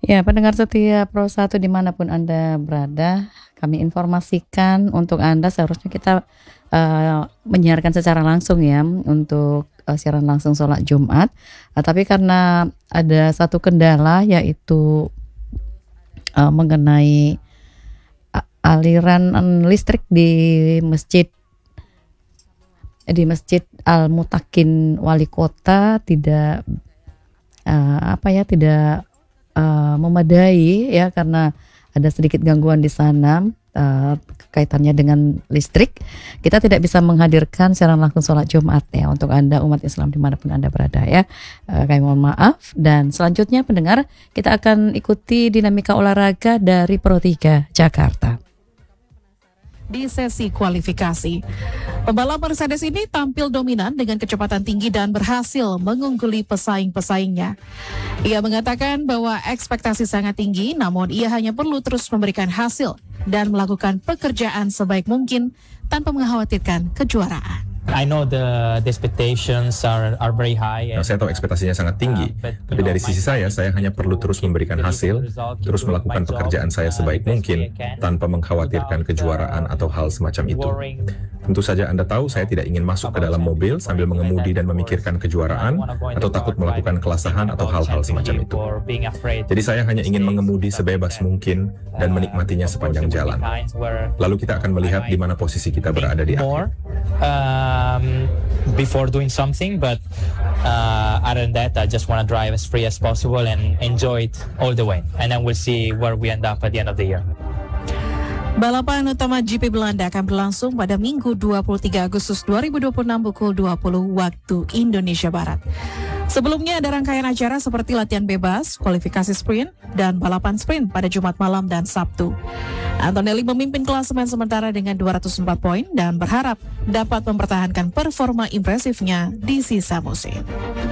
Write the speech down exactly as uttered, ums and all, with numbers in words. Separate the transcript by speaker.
Speaker 1: Ya, pendengar setia Pro satu dimanapun Anda berada, kami informasikan untuk Anda seharusnya kita uh, menyiarkan secara langsung ya untuk uh, siaran langsung sholat Jumat. Uh, tapi karena ada satu kendala yaitu uh, mengenai uh, aliran listrik di masjid di Masjid Al-Mutakin Wali Kota tidak uh, apa ya tidak Uh, memadai ya karena ada sedikit gangguan di sana uh, kaitannya dengan listrik. Kita tidak bisa menghadirkan siaran langsung sholat Jumat ya untuk Anda umat Islam dimanapun Anda berada ya. Uh, kami mohon maaf, dan selanjutnya pendengar kita akan ikuti dinamika olahraga dari Pro tiga Jakarta.
Speaker 2: Di sesi kualifikasi, pembalap Mercedes ini tampil dominan dengan kecepatan tinggi dan berhasil mengungguli pesaing-pesaingnya. Ia mengatakan bahwa ekspektasi sangat tinggi, namun ia hanya perlu terus memberikan hasil dan melakukan pekerjaan sebaik mungkin tanpa mengkhawatirkan kejuaraan.
Speaker 3: I know the, the expectations are are very high.
Speaker 4: Nah, saya tahu ekspektasinya sangat tinggi, tapi dari sisi saya, saya hanya perlu terus memberikan hasil, terus melakukan pekerjaan saya sebaik mungkin, tanpa mengkhawatirkan kejuaraan atau hal semacam itu. Tentu saja Anda tahu, saya tidak ingin masuk ke dalam mobil sambil mengemudi dan memikirkan kejuaraan, atau takut melakukan kelasahan atau hal-hal semacam itu. Jadi saya hanya ingin mengemudi sebebas mungkin dan menikmatinya sepanjang jalan. Lalu kita akan melihat di mana posisi kita berada di akhir.
Speaker 3: Um, before doing something, but uh, other than that, I just want to drive as free as possible and enjoy it all the way. And then we'll see where we end up at the end of the year.
Speaker 2: Balapan utama G P Belanda akan berlangsung pada Minggu dua puluh tiga Agustus dua ribu dua puluh enam pukul dua puluh waktu Indonesia Barat. Sebelumnya ada rangkaian acara seperti latihan bebas, kualifikasi sprint, dan balapan sprint pada Jumat malam dan Sabtu. Antonelli memimpin klasemen sementara dengan dua ratus empat poin dan berharap dapat mempertahankan performa impresifnya di sisa musim.